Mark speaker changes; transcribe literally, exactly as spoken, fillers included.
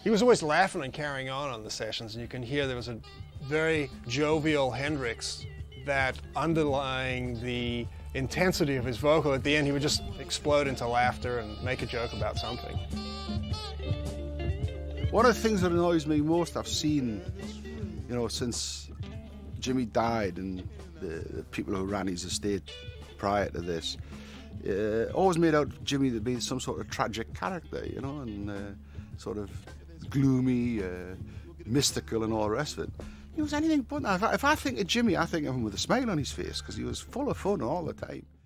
Speaker 1: He was always laughing and carrying on on the sessions, and you can hear there was a very jovial Hendrix that underlying the intensity of his vocal. At the end, he would just explode into laughter and make a joke about something.
Speaker 2: One of the things that annoys me most I've seen, you know, since Jimmy died and the, the people who ran his estate prior to this, uh, always made out Jimmy to be some sort of tragic character, you know, and uh, sort of gloomy, uh, mystical and all the rest of it. He was anything but that. If I, if I think of Jimmy, I think of him with a smile on his face because he was full of fun all the time.